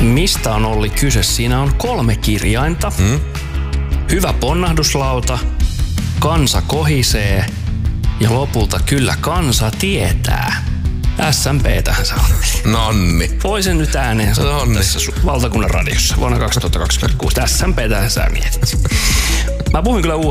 Mistä on Olli kyse? Siinä on 3 kirjainta. Hyvä ponnahduslauta. Kansa kohisee. Ja lopulta kyllä kansa tietää. SMP:tähän se on. Nonni. Voisin nyt ääneen sanoa tässä valtakunnan radiossa vuonna 2026. SMP:tähän sä mietit. Mä puhuin kyllä